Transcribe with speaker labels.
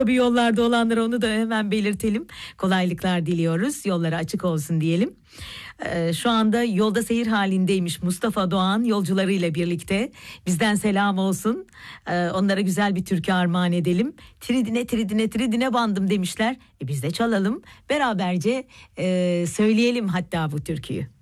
Speaker 1: Tabii yollarda olanlara onu da hemen belirtelim. Kolaylıklar diliyoruz. Yolları açık olsun diyelim. Şu anda yolda seyir halindeymiş Mustafa Doğan yolcularıyla birlikte. Bizden selam olsun. Onlara güzel bir türkü armağan edelim. Tridine tridine tridine bandım demişler. Biz de çalalım. Beraberce söyleyelim hatta bu türküyü.